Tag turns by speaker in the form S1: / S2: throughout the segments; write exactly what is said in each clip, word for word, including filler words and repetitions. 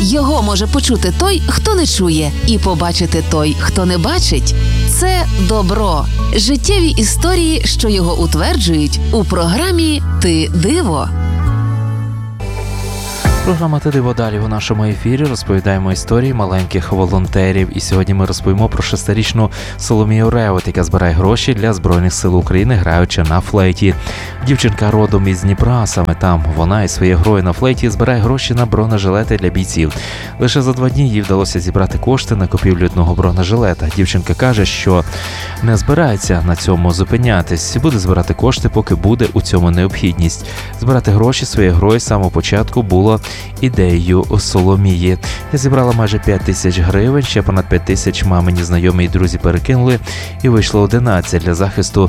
S1: Його може почути той, хто не чує, і побачити той, хто не бачить. Це добро. Життєві історії, що його утверджують, у програмі «Ти диво».
S2: Програма «Ти диво» далі у нашому ефірі. Розповідаємо історії маленьких волонтерів. І сьогодні ми розповімо про шестирічну Соломію Ревет, яка збирає гроші для Збройних сил України, граючи на флейті. Дівчинка родом із Дніпра, саме там вона із своєю грою на флейті збирає гроші на бронежилети для бійців. Лише за два дні їй вдалося зібрати кошти на купівлю одного бронежилета. Дівчинка каже, що не збирається на цьому зупинятись. Буде збирати кошти, поки буде у цьому необхідність. Збирати гроші своєю грою з самого початку було ідеєю Соломії. Я зібрала майже п'ять тисяч гривень, ще понад п'ять тисяч мамині знайомі і друзі перекинули, і вийшло одинадцять для захисту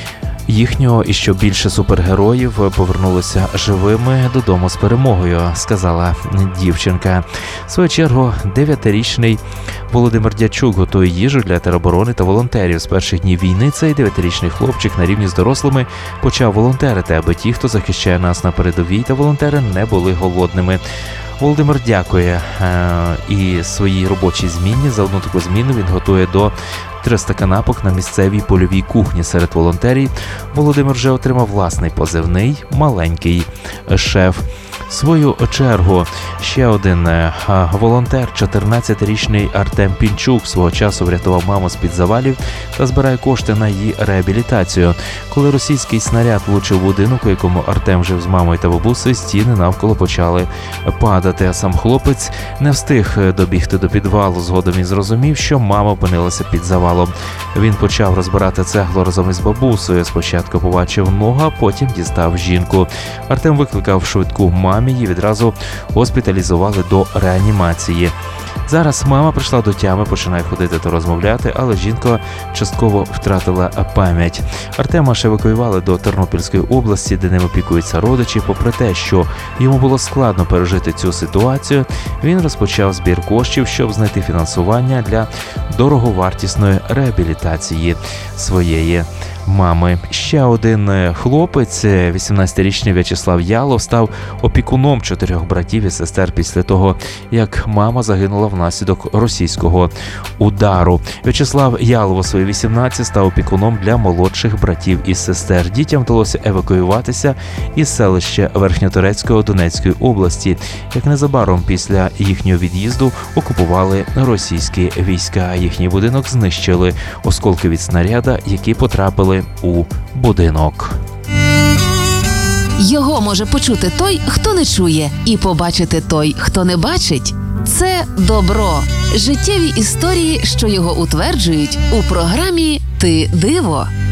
S2: їхнього, і щоб більше супергероїв повернулися живими додому з перемогою, сказала дівчинка. В свою чергу, дев'ятирічний Володимир Дячук готує їжу для тероборони та волонтерів. З перших днів війни цей дев'ятирічний хлопчик на рівні з дорослими почав волонтерити, аби ті, хто захищає нас на передовій, та волонтери не були голодними. Володимир дякує е- і своїй робочій зміні. За одну таку зміну він готує до триста канапок на місцевій польовій кухні серед волонтерів. Володимир вже отримав власний позивний «Маленький шеф». В свою чергу ще один волонтер, чотирнадцятирічний Артем Пінчук, свого часу врятував маму з-під завалів та збирає кошти на її реабілітацію. Коли російський снаряд влучив будинок, у якому Артем жив з мамою та бабусею, стіни навколо почали падати, а сам хлопець не встиг добігти до підвалу. Згодом він зрозумів, що мама опинилася під завалом. Він почав розбирати цеглу разом із бабусею. Спочатку побачив ногу, а потім дістав жінку. Артем викликав швидку мамі, її відразу госпіталізували до реанімації. Зараз мама прийшла до тями, починає ходити та розмовляти, але жінка частково втратила пам'ять. Артема ж евакуювали до Тернопільської області, де ним опікуються родичі. Попри те, що йому було складно пережити цю ситуацію, він розпочав збір коштів, щоб знайти фінансування для дороговартісної реабілітації своєї мами. Ще один хлопець, вісімнадцятирічний В'ячеслав Ялов, став опікуном чотирьох братів і сестер після того, як мама загинула внаслідок російського удару. В'ячеслав Ялов у свої вісімнадцять став опікуном для молодших братів і сестер. Дітям вдалося евакуюватися із селища Верхньоторецького Донецької області, як незабаром після їхнього від'їзду окупували російські війська. Їхній будинок знищили. Осколки від снаряда, які потрапили у будинок.
S1: Його може почути той, хто не чує, і побачити той, хто не бачить. Це добро. Життєві історії, що його утверджують, у програмі «Ти диво».